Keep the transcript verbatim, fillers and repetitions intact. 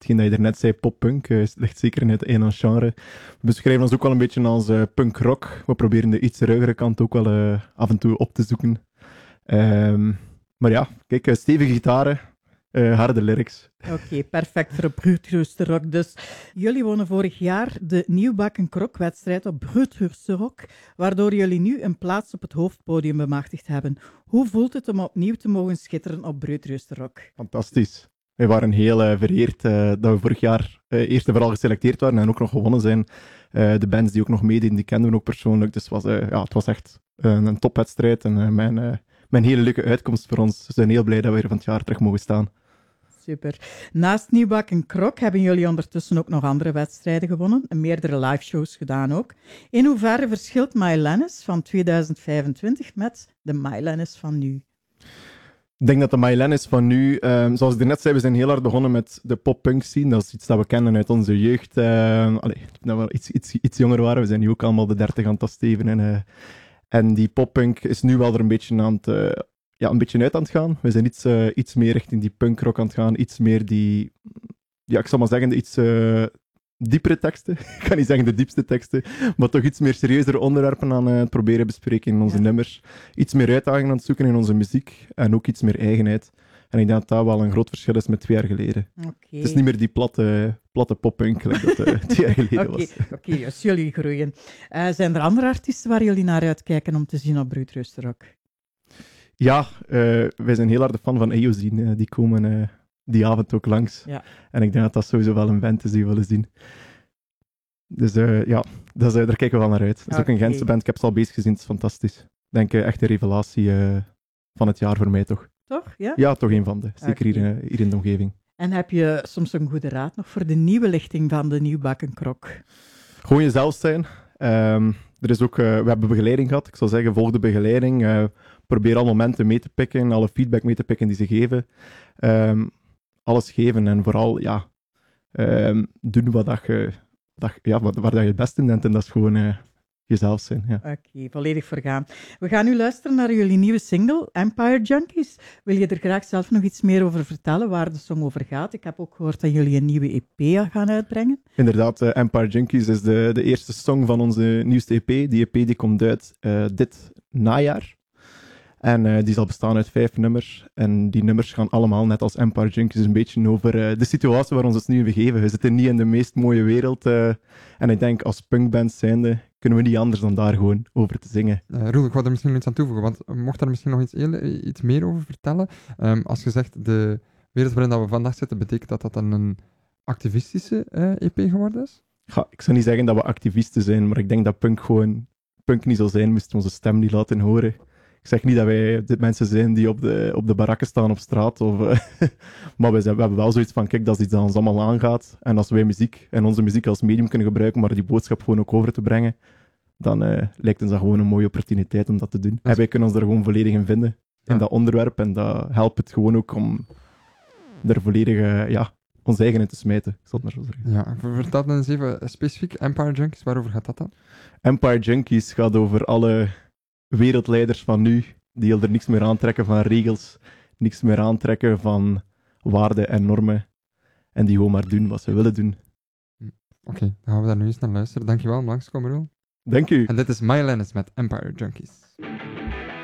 hetgeen dat je daarnet zei, poppunk, uh, ligt zeker in het een en genre. We beschrijven ons ook wel een beetje als uh, punkrock. We proberen de iets ruigere kant ook wel uh, af en toe op te zoeken. Um, maar ja, kijk, uh, stevige gitaren, uh, harde lyrics. Oké, okay, perfect voor een Broodroosterrock dus. Jullie wonnen vorig jaar de Nieuwbakken Krok-wedstrijd op Broodroosterrock, waardoor jullie nu een plaats op het hoofdpodium bemachtigd hebben. Hoe voelt het om opnieuw te mogen schitteren op Broodroosterrock? Fantastisch. We waren heel uh, vereerd uh, dat we vorig jaar uh, eerst en vooral geselecteerd waren en ook nog gewonnen zijn. Uh, de bands die ook nog meededen, die kenden we ook persoonlijk. Dus het was, uh, ja, het was echt uh, een topwedstrijd en uh, mijn, uh, mijn hele leuke uitkomst voor ons. We zijn heel blij dat we hier van het jaar terug mogen staan. Super. Naast Nieuwbakken Krok hebben jullie ondertussen ook nog andere wedstrijden gewonnen en meerdere liveshows gedaan ook. In hoeverre verschilt My Lennis van tweeduizend vijfentwintig met de My Lennis van nu? Ik denk dat de My Lennis van nu, um, zoals ik net zei, we zijn heel hard begonnen met de pop-punk scene. Dat is iets dat we kennen uit onze jeugd. Uh, allee, dat we iets, iets, iets jonger waren. We zijn nu ook allemaal de dertig aan het tasteven. En, uh, en die pop-punk is nu wel er een beetje aan het... Uh, ja, een beetje uit aan het gaan. We zijn iets, uh, iets meer richting die punkrock aan het gaan. Iets meer die... Ja, ik zal maar zeggen, iets uh, diepere teksten. Ik kan niet zeggen de diepste teksten, maar toch iets meer serieuzere onderwerpen aan uh, het proberen bespreken in onze ja. nummers. Iets meer uitdaging aan het zoeken in onze muziek. En ook iets meer eigenheid. En ik denk dat dat wel een groot verschil is met twee jaar geleden. Okay. Het is niet meer die platte, platte poppunk dat uh, twee jaar geleden okay, was. Oké, okay, dus jullie groeien. Uh, zijn er andere artiesten waar jullie naar uitkijken om te zien op Broodroosterrock? Ja, uh, wij zijn heel hard fan van Eozine. Uh, die komen uh, die avond ook langs. Ja. En ik denk dat dat sowieso wel een band is die we willen zien. Dus uh, ja, dat is, uh, daar kijken we wel naar uit. Dat is okay. ook een Gentse band. Ik heb ze al bezig gezien. Het is fantastisch. Ik denk uh, echt een revelatie uh, van het jaar voor mij, toch? Toch? Ja, ja toch een van de. Zeker okay. hier, uh, hier in de omgeving. En heb je soms een goede raad nog voor de nieuwe lichting van de Nieuwbakken Krok? Gewoon jezelf zijn. Um, er is ook, uh, we hebben begeleiding gehad. Ik zou zeggen, volg de begeleiding. Uh, probeer al momenten mee te pikken, alle feedback mee te pikken die ze geven. Um, alles geven en vooral ja, um, doen wat dat je, dat, ja, wat, waar dat je het beste in bent. En dat is gewoon uh, jezelf zijn. Ja. Oké, okay, volledig vergaan. We gaan nu luisteren naar jullie nieuwe single, Empire Junkies. Wil je er graag zelf nog iets meer over vertellen, waar de song over gaat? Ik heb ook gehoord dat jullie een nieuwe E P gaan uitbrengen. Inderdaad, uh, Empire Junkies is de, de eerste song van onze nieuwste E P. Die E P die komt uit uh, dit najaar. En uh, die zal bestaan uit vijf nummers. En die nummers gaan allemaal, net als Empire Junkies, een beetje over uh, de situatie waar we ons nu in begeven. We zitten niet in de meest mooie wereld. Uh, en ik denk, als punkband zijnde, kunnen we niet anders dan daar gewoon over te zingen. Uh, Roel, ik wou er misschien nog iets aan toevoegen, want mocht daar misschien nog iets, iets meer over vertellen? Um, als je zegt, de wereld waarin dat we vandaag zitten, betekent dat dat dan een activistische uh, E P geworden is? Ja, ik zou niet zeggen dat we activisten zijn, maar ik denk dat punk gewoon... Punk niet zou zijn, moesten we onze stem niet laten horen. Ik zeg niet dat wij de mensen zijn die op de, op de barakken staan op straat. Of, uh, maar we, zijn, we hebben wel zoiets van, kijk, dat is iets dat ons allemaal aangaat. En als wij muziek en onze muziek als medium kunnen gebruiken, maar die boodschap gewoon ook over te brengen, dan uh, lijkt ons dat gewoon een mooie opportuniteit om dat te doen. En wij kunnen ons er gewoon volledig in vinden, in ja. dat onderwerp. En dat helpt het gewoon ook om er volledig uh, ja, ons eigen in te smijten. Ik zal het maar zo zeggen. Ja, vertel dan eens even specifiek, Empire Junkies, waarover gaat dat dan? Empire Junkies gaat over alle wereldleiders van nu, die er niks meer aantrekken van regels, niks meer aantrekken van waarden en normen, en die gewoon maar doen wat ze willen doen. Oké, okay, dan gaan we daar nu eens naar luisteren. Dankjewel om langs te komen, Roel. Dank u. En dit is My Lennis met Empire Junkies.